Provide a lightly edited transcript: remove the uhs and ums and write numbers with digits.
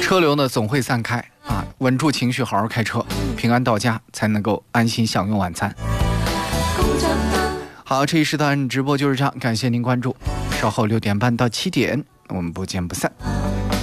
车流呢总会散开啊，稳住情绪，好好开车，平安到家才能够安心享用晚餐。好，这一时段直播就是这样，感谢您关注，稍后6点半到7点，我们不见不散。